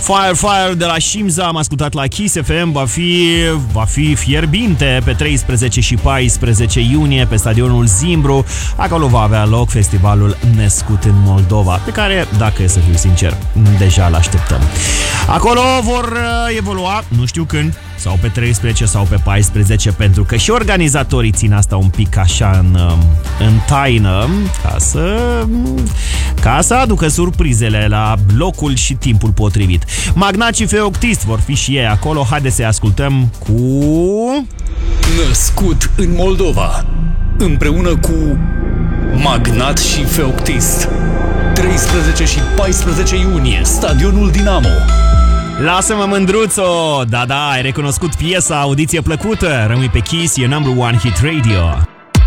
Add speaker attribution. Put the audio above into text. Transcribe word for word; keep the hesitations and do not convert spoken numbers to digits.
Speaker 1: Fire Fire de la Shimza, am ascultat la Kiss F M. Va fi, va fi fierbinte pe treisprezece și paisprezece iunie pe stadionul Zimbru. Acolo va avea loc festivalul Născut în Moldova, pe care, dacă e să fiu sincer, deja l-așteptăm. Acolo vor evolua, nu știu când, sau pe treisprezece sau pe paisprezece, pentru că și organizatorii țin asta un pic așa în, în taină, ca să, ca să aducă surprizele la locul și timpul potrivit. Magnat și Feoctist vor fi și ei acolo. Haideți să-i ascultăm cu...
Speaker 2: Născut în Moldova, împreună cu Magnat și Feoctist. treisprezece și paisprezece iunie, stadionul Dinamo.
Speaker 1: Lasă-mă, mândruțo! Da, da, ai recunoscut piesa, audiție plăcută. Rămâi pe Kiss, e number one hit radio.